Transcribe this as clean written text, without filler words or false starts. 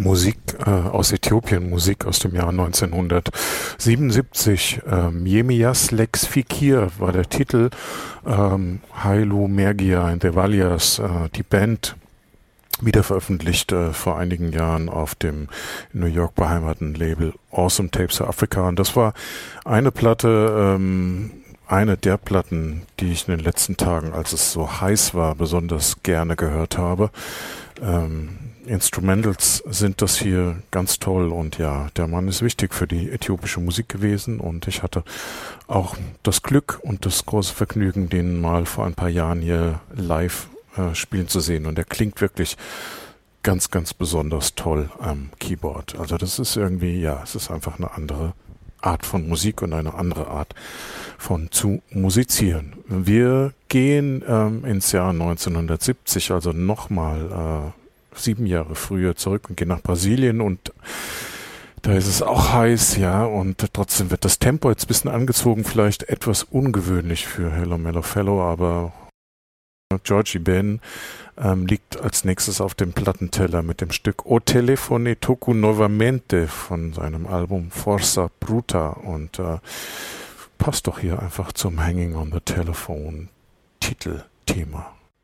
Musik aus Äthiopien, Musik aus dem Jahr 1977. Yemias Lex Fikir war der Titel. Hailu Mergia and the Valias, die Band, wieder veröffentlicht vor einigen Jahren auf dem in New York beheimateten Label Awesome Tapes of Africa. Und das war eine Platte, eine der Platten, die ich in den letzten Tagen, als es so heiß war, besonders gerne gehört habe. Instrumentals sind das hier ganz toll und ja, der Mann ist wichtig für die äthiopische Musik gewesen und ich hatte auch das Glück und das große Vergnügen, den mal vor ein paar Jahren hier live spielen zu sehen und er klingt wirklich ganz, ganz besonders toll am Keyboard. Also das ist irgendwie, ja, es ist einfach eine andere Art von Musik und eine andere Art von zu musizieren. Wir gehen ins Jahr 1970, also nochmal 7 Jahre früher zurück und gehen nach Brasilien und da ist es auch heiß, ja, und trotzdem wird das Tempo jetzt ein bisschen angezogen, vielleicht etwas ungewöhnlich für Hello Mellow Fellow, aber Georgie Ben liegt als nächstes auf dem Plattenteller mit dem Stück O Telefone Toku Novamente von seinem Album Forza Bruta und passt doch hier einfach zum Hanging on the Telephone Titelthema.